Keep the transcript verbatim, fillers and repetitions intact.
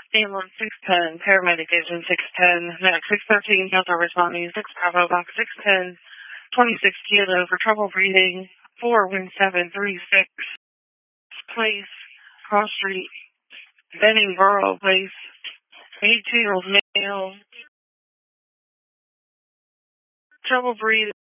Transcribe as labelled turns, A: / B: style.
A: Ambulance six ten, paramedic agent six ten, medic six thirteen, Delta responding six Bravo, box six ten, twenty-six kilo for trouble breathing, four one seven three six, place, Cross Street, Benning Borough Place, eighteen-year-old male, trouble breathing.